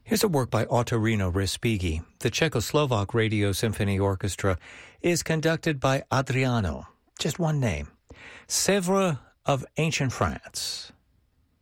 Here's a work by Ottorino Respighi. The Czechoslovak Radio Symphony Orchestra is conducted by Adriano, just one name, Sèvres of Ancient France.